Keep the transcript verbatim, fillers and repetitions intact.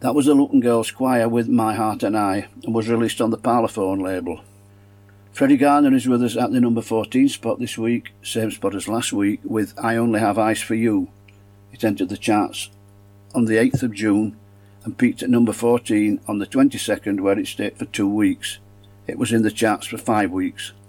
That was the Luton Girls Choir with My Heart and I, and was released on the Parlophone label. Freddie Garner is with us at the number fourteen spot this week, same spot as last week, with I Only Have Eyes for You. It entered the charts on the eighth of June and peaked at number fourteen on the twenty-second, where it stayed for two weeks. It was in the charts for five weeks.